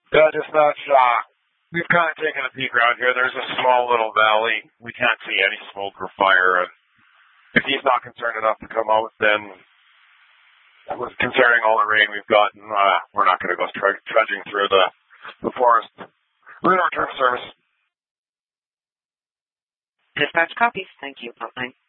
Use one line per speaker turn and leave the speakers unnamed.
Yeah, dispatch. We've kind of taken a peek around here. There's a small little valley. We can't see any smoke or fire. And if he's not concerned enough to come out, then considering all the rain we've gotten, we're not going to go trudging through the forest. We're going to return to service.
Dispatch copies. Thank you. Bye.